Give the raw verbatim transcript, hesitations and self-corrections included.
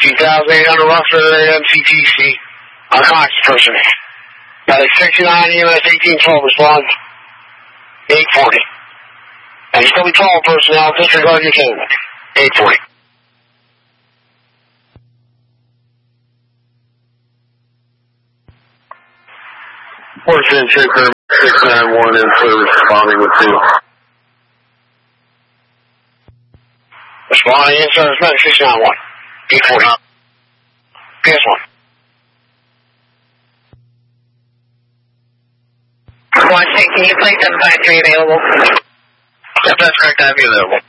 fifteen thousand eight hundred Rockford M C T C. Unconscious person. Now, sixty-nine E M S eighteen twelve responds. eight forty. And still be twelve personnel, disregard your ten. eight forty. Portion checker six nine one in service responding with two. Responding in service medic six nine one. eight forty. P S one. One six, can you place seven five three available? Yep, that's correct, I'll be available.